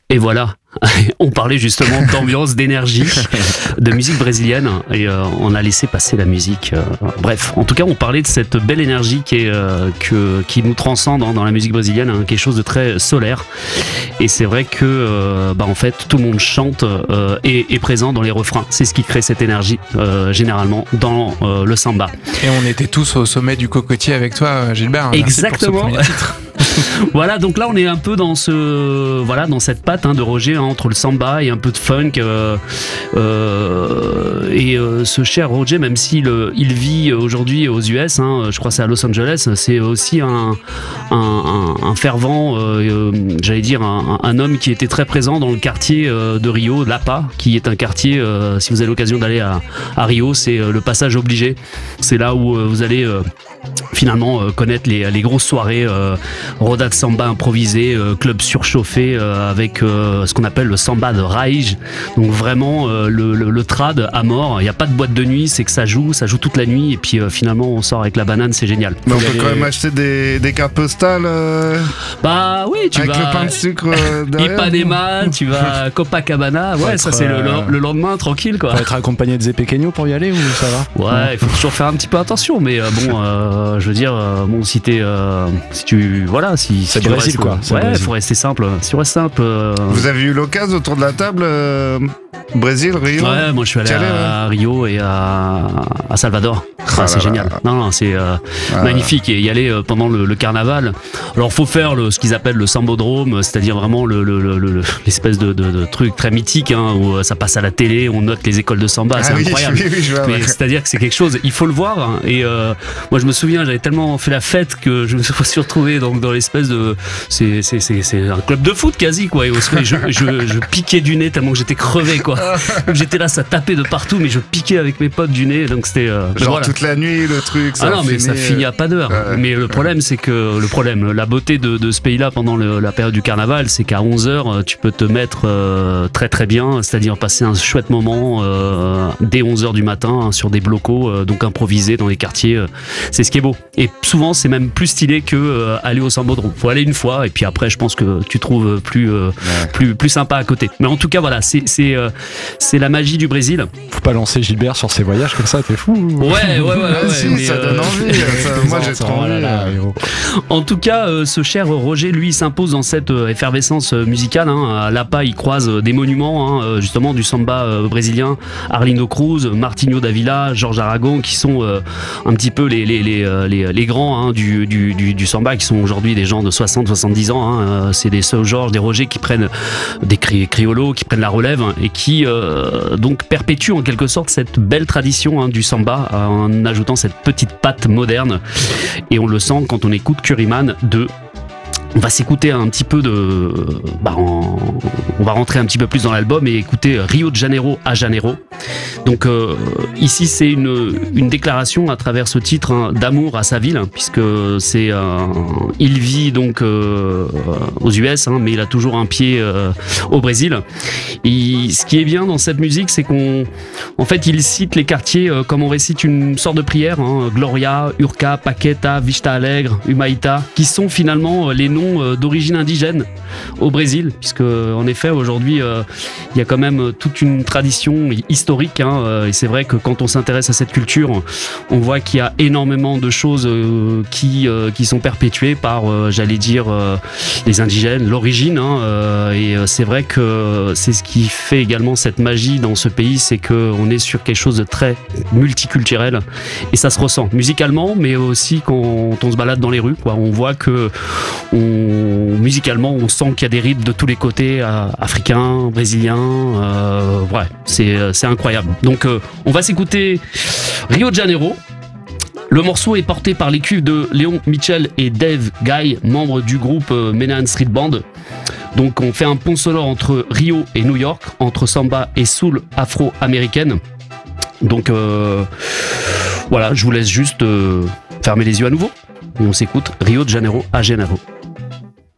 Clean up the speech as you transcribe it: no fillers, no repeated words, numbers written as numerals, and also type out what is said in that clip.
Et voilà, on parlait justement d'ambiance, d'énergie, de musique brésilienne, et on a laissé passer la musique. Bref, en tout cas, on parlait de cette belle énergie qui nous transcende dans la musique brésilienne, hein, quelque chose de très solaire. Et c'est vrai que, en fait, tout le monde chante et est présent dans les refrains. C'est ce qui crée cette énergie, généralement, dans le samba. Et on était tous au sommet du cocotier avec toi, Gilbert. Exactement. Merci pour ce premier titre. Voilà, donc là on est un peu dans cette patte de Roger, hein, entre le samba et un peu de funk, ce cher Roger, même s'il vit aujourd'hui aux US, hein, je crois que c'est à Los Angeles, c'est aussi un fervent, j'allais dire un homme qui était très présent dans le quartier de Rio, Lapa, qui est un quartier, si vous avez l'occasion d'aller à Rio, c'est le passage obligé, c'est là où vous allez finalement connaître les grosses soirées, roda de samba improvisé, club surchauffé, avec ce qu'on appelle le samba de raiz, donc vraiment le trad à mort. Il n'y a pas de boîte de nuit, c'est que ça joue toute la nuit, et puis finalement on sort avec la banane, c'est génial. Mais on peut quand même acheter des cartes postales bah oui, tu avec vas le pain de sucre derrière. Ipanema, tu vas à Copacabana, ouais, ça c'est le lendemain tranquille quoi. Faut être accompagné de Zé Pequeno pour y aller, ou ça va? Ouais, il faut toujours faire un petit peu attention, mais je veux dire, si tu c'est tu Brésil restes, quoi. C'est ouais, Brésil. faut rester simple. Si tu restes simple. Vous avez eu l'occasion autour de la table Brésil, Rio? Ouais, moi je suis allé à Rio et à Salvador. C'est génial. Non, c'est magnifique. Et y aller pendant le carnaval. Alors faut faire ce qu'ils appellent le sambodrome, c'est-à-dire vraiment l'espèce de truc très mythique, hein, où ça passe à la télé, on note les écoles de samba, c'est incroyable. Oui, je vois, mais c'est-à-dire que c'est quelque chose, il faut le voir. Hein, et moi je me souviens, j'avais tellement fait la fête que je me suis retrouvé dans l'espèce de, c'est un club de foot quasi quoi. Et je piquais du nez tellement que j'étais crevé quoi. Donc j'étais là, ça tapait de partout, mais je piquais avec mes potes du nez, donc c'était genre voilà. Toute la nuit le truc. Ça mais ça finit à pas d'heure. Mais le problème c'est que la beauté de ce pays-là pendant la période du carnaval, c'est qu'à 11h tu peux te mettre très très bien, c'est-à-dire passer un chouette moment dès 11h du matin, hein, sur des blocos, donc improvisés dans les quartiers. C'est ce qui est beau. Et souvent c'est même plus stylé que aller au Sambodrome. Faut aller une fois et puis après je pense que tu trouves plus sympa à côté. Mais en tout cas voilà, c'est la magie du Brésil. Faut pas lancer Gilbert sur ses voyages comme ça, t'es fou. Ouais. Si, mais ça donne envie. Moi j'ai trop envie. En tout cas, ce cher Roger, lui, s'impose dans cette effervescence musicale. Hein. À Lapa, il croise des monuments, hein, justement du samba brésilien, Arlindo Cruz, Martinho Davila, Jorge Aragon, qui sont un petit peu les grands, hein, du samba, qui sont aujourd'hui des gens de 60-70 ans. Hein. C'est des Seu Jorge, des Roger qui prennent des criolos, qui prennent la relève, hein, et qui donc perpétuent en quelque sorte cette belle tradition, hein, du samba, en ajoutant cette petite patte moderne. Et on le sent quand on écoute Curryman 2. On va s'écouter un petit peu on va rentrer un petit peu plus dans l'album et écouter Rio de Janeiro à Janeiro. Donc ici c'est une déclaration à travers ce titre, hein, d'amour à sa ville, hein, puisque il vit donc aux US, hein, mais il a toujours un pied au Brésil. Et ce qui est bien dans cette musique, c'est qu'en fait il cite les quartiers comme on récite une sorte de prière, hein, Gloria, Urca, Paqueta, Vista Alegre, Humaita, qui sont finalement les noms d'origine indigène au Brésil, puisque en effet aujourd'hui il y a quand même toute une tradition historique, hein, et c'est vrai que quand on s'intéresse à cette culture, on voit qu'il y a énormément de choses qui sont perpétuées par j'allais dire les indigènes, l'origine, hein, et c'est vrai que c'est ce qui fait également cette magie dans ce pays, c'est qu'on est sur quelque chose de très multiculturel et ça se ressent musicalement, mais aussi quand on se balade dans les rues, quoi. On voit que musicalement on sent qu'il y a des rythmes de tous les côtés, africains, brésiliens, c'est incroyable. Donc on va s'écouter Rio de Janeiro. Le morceau est porté par les cuivres de Léon Mitchell et Dave Guy, membres du groupe Menahan Street Band. Donc on fait un pont sonore entre Rio et New York, entre samba et soul afro-américaine. Donc voilà, je vous laisse juste fermer les yeux à nouveau et on s'écoute Rio de Janeiro à Janeiro.